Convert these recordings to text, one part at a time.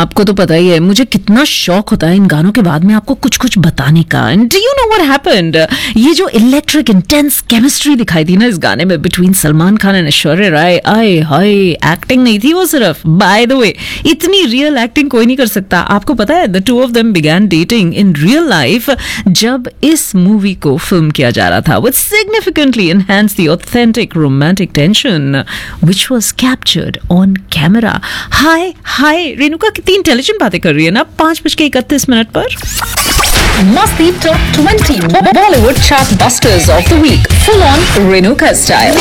आपको तो पता ही है मुझे कितना शौक होता है इन गानों के बाद में आपको कुछ कुछ बताने का. And do you know what happened? ये जो इलेक्ट्रिक इंटेंस केमिस्ट्री दिखाई थी ना इस गाने में बिटवीन सलमान खान एंड ऐश्वर्या राय, आए हाय, एक्टिंग नहीं थी वो सिर्फ. बाय द वे, इतनी रियल एक्टिंग कोई नहीं कर सकता. आपको पता है the two of them began dating in real life जब इस मूवी को फिल्म किया जा रहा था, which significantly enhanced the authentic romantic tension which was captured on camera. हाय रेणुका कितनी इंटेलिजेंट बातें कर रही है ना 5:31 पर. Masti Top 20 Bollywood Chart Busters of the Week. Full on Renuka style.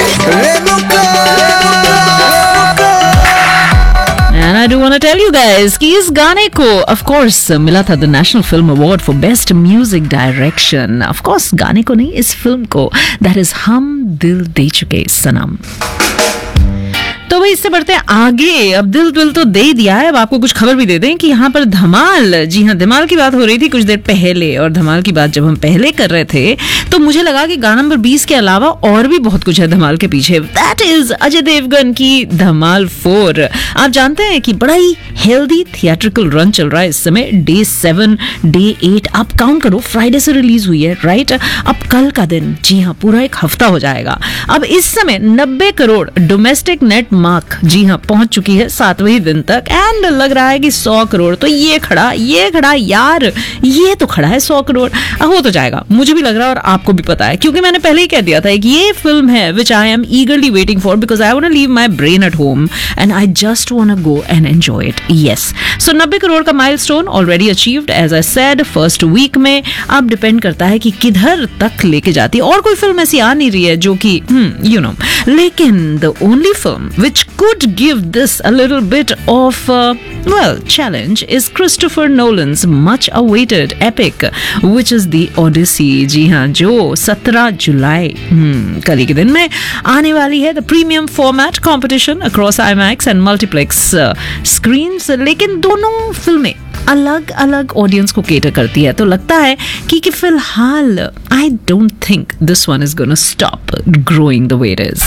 And I do want to tell you guys कि इस गाने को of course मिला था the National Film Award for Best Music Direction. Of course गाने को नहीं, इस फिल्म को. That is हम दिल दे चुके सनम. तो भाई इससे बढ़ते हैं आगे. अब दिल तो दे दिया है, अब आपको कुछ खबर भी दे दें कि यहाँ पर धमाल, जी हाँ धमाल की बात हो रही थी कुछ देर पहले. और धमाल की बात जब हम पहले कर रहे थे तो मुझे लगा कि गाना नंबर 20 के अलावा और भी बहुत कुछ है धमाल के पीछे. दैट इज अजय देवगन की धमाल 4. आप जानते हैं कि बड़ा ही हेल्दी थिएट्रिकल रन चल रहा है इस समय. डे 7, डे 8 आप काउंट करो, फ्राइडे से रिलीज हुई है राइट. अब कल का दिन, जी हाँ पूरा एक हफ्ता हो जाएगा. अब इस समय 90 करोड़ डोमेस्टिक नेट मार्क, जी हाँ पहुंच चुकी है 7वें दिन तक. एंड लग रहा है कि 100 करोड़ तो ये खड़ा यार, ये तो खड़ा है 100 करोड़. हो तो जाएगा, मुझे भी लग रहा है और आपको भी पता है क्योंकि मैंने पहले ही कह दिया था कि ये फिल्म है विच I am ईगरली waiting for because I want to leave my brain at home and I just want to go and enjoy it. Yes, सो 90 करोड़ का milestone already achieved as I said first week में. अब depend करता है कि किधर तक लेके जाती है. और कोई फिल्म ऐसी आ नहीं रही है जो कि यू नो, लेकिन the only film which could give this a little bit of challenge is Christopher Nolan's much awaited epic which is The Odyssey. जी हाँ, जो 17 जुलाई कल ही के दिन में आने वाली है. The premium format competition across IMAX and multiplex screens. लेकिन दोनों फिल्में अलग अलग ऑडियंस को केटर करती है. तो लगता है कि फिलहाल I don't think this one is gonna stop growing the way it is.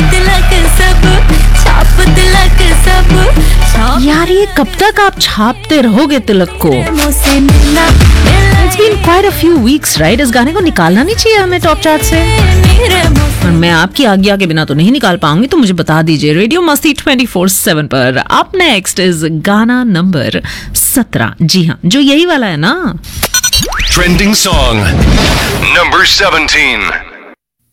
यार ये कब तक आप छापते रहोगे तिलक को? It's been quite a few weeks, right? इस गाने को निकालना नहीं चाहिए हमें टॉप चार्ट से. और मैं आपकी आज्ञा के बिना तो नहीं निकाल पाऊंगी, तो मुझे बता दीजिए. रेडियो मस्ती 24/7 पर अप नेक्स्ट इज गाना नंबर 17. जी हाँ, जो यही वाला है ना. Trending song number 17.